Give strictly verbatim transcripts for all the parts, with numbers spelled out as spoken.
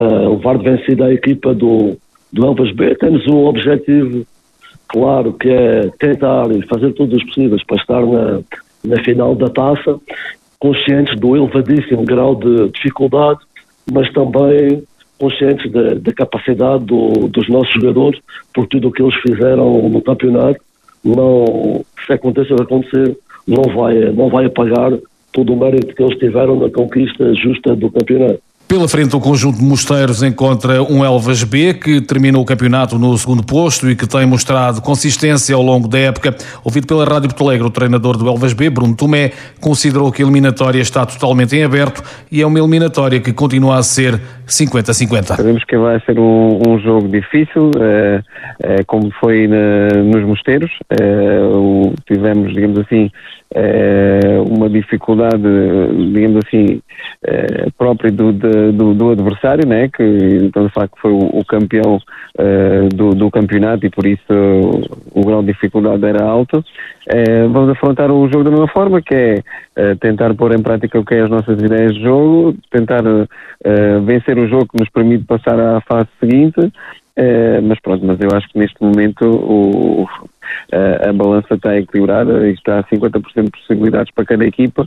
uh, levar de vencida a equipa do, do Elvas B. Temos um objetivo claro, que é tentar e fazer todos os possíveis para estar na, na final da taça, conscientes do elevadíssimo grau de dificuldade, mas também conscientes da, da capacidade do, dos nossos jogadores, por tudo o que eles fizeram no campeonato. Não, se acontecer o que acontecer, não vai, não vai apagar todo o mérito que eles tiveram na conquista justa do campeonato. Pela frente, o conjunto de Mosteiros encontra um Elvas B que terminou o campeonato no segundo posto e que tem mostrado consistência ao longo da época. Ouvido pela Rádio Porto Alegre, o treinador do Elvas B, Bruno Tomé, considerou que a eliminatória está totalmente em aberto e é uma eliminatória que continua a ser cinquenta a cinquenta. Sabemos que vai ser um, um jogo difícil, é, é, como foi na, nos Mosteiros. É, o, tivemos, digamos assim, é, uma dificuldade, digamos assim, é, própria do, do, do adversário, né? Que então de facto foi o, o campeão é, do, do campeonato e por isso o, o grau de dificuldade era alto. É, vamos afrontar o jogo da mesma forma, que é, é tentar pôr em prática o que é as nossas ideias de jogo, tentar é, vencer o jogo que nos permite passar à fase seguinte. É, mas pronto, mas eu acho que neste momento o, a, a balança está equilibrada e está a cinquenta por cento de possibilidades para cada equipa.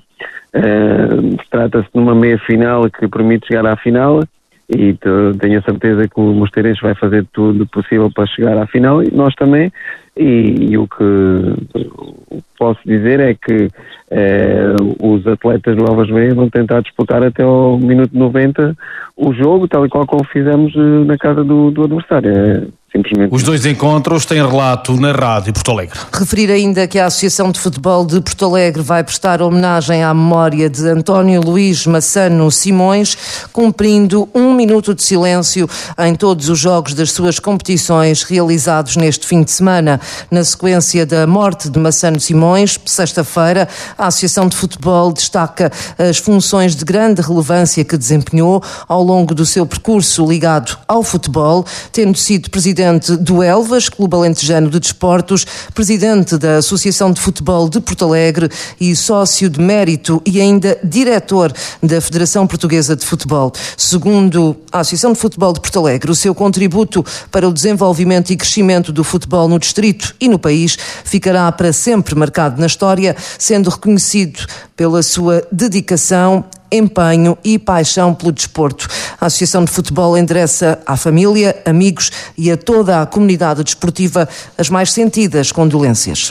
É, trata-se de uma meia final que permite chegar à final e tenho a certeza que o Mosteirense vai fazer tudo possível para chegar à final e nós também. E, e o que posso dizer é que é, os atletas do Elvas B vão tentar disputar até ao minuto noventa o jogo, tal e qual como fizemos na casa do, do adversário. É, simplesmente. Os dois encontros têm relato na Rádio Porto Alegre. Referir ainda que a Associação de Futebol de Porto Alegre vai prestar homenagem à memória de António Luís Massano Simões, cumprindo um minuto de silêncio em todos os jogos das suas competições realizados neste fim de semana. Na sequência da morte de Massano Simões, sexta-feira, a Associação de Futebol destaca as funções de grande relevância que desempenhou ao longo do seu percurso ligado ao futebol, tendo sido presidente do Elvas, Clube Alentejano de Desportos, presidente da Associação de Futebol de Porto Alegre e sócio de mérito e ainda diretor da Federação Portuguesa de Futebol. Segundo a Associação de Futebol de Porto Alegre, o seu contributo para o desenvolvimento e crescimento do futebol no distrito e no país ficará para sempre marcado na história, sendo reconhecido pela sua dedicação, empenho e paixão pelo desporto. A Associação de Futebol endereça à família, amigos e a toda a comunidade desportiva as mais sentidas condolências.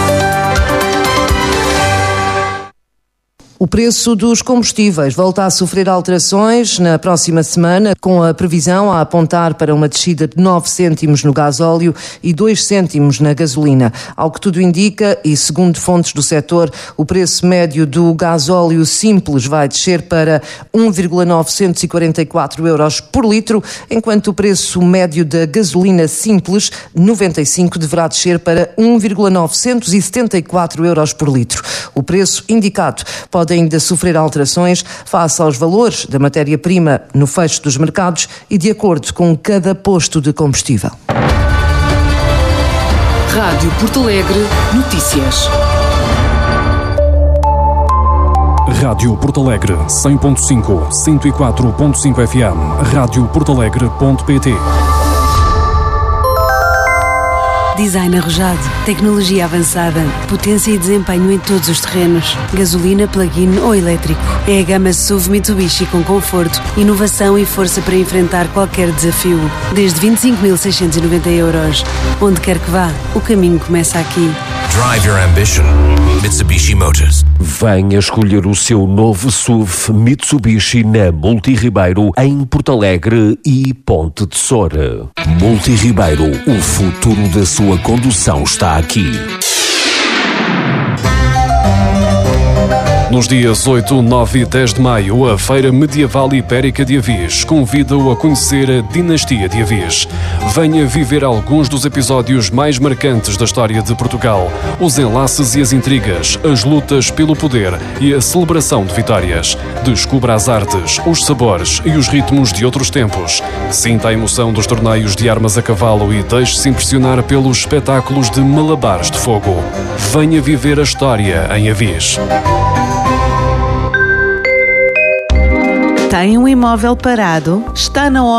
O preço dos combustíveis volta a sofrer alterações na próxima semana, com a previsão a apontar para uma descida de nove cêntimos no gasóleo e dois cêntimos na gasolina. Ao que tudo indica, e segundo fontes do setor, o preço médio do gasóleo simples vai descer para um vírgula novecentos e quarenta e quatro euros por litro, enquanto o preço médio da gasolina simples, noventa e cinco, deverá descer para um vírgula novecentos e setenta e quatro euros por litro. O preço indicado pode ainda sofrer alterações face aos valores da matéria-prima no fecho dos mercados e de acordo com cada posto de combustível. Rádio Porto Alegre Notícias. Rádio Porto Alegre cem ponto cinco, cento e quatro ponto cinco F M, rádio porto alegre ponto pt. Design arrojado, tecnologia avançada, potência e desempenho em todos os terrenos. Gasolina, plug-in ou elétrico. É a gama S U V Mitsubishi com conforto, inovação e força para enfrentar qualquer desafio. Desde vinte e cinco mil seiscentos e noventa euros. Onde quer que vá, o caminho começa aqui. Drive your ambition. Mitsubishi Motors. Venha escolher o seu novo S U V Mitsubishi na Multi Ribeiro, em Porto Alegre e Ponte de Soura. Multi Ribeiro, o futuro da sua condução está aqui. Nos dias oito, nove e dez de maio, a Feira Medieval Ibérica de Avis convida-o a conhecer a Dinastia de Avis. Venha viver alguns dos episódios mais marcantes da história de Portugal, os enlaces e as intrigas, as lutas pelo poder e a celebração de vitórias. Descubra as artes, os sabores e os ritmos de outros tempos. Sinta a emoção dos torneios de armas a cavalo e deixe-se impressionar pelos espetáculos de malabares de fogo. Venha viver a história em Avis. Tem um imóvel parado? Está na hora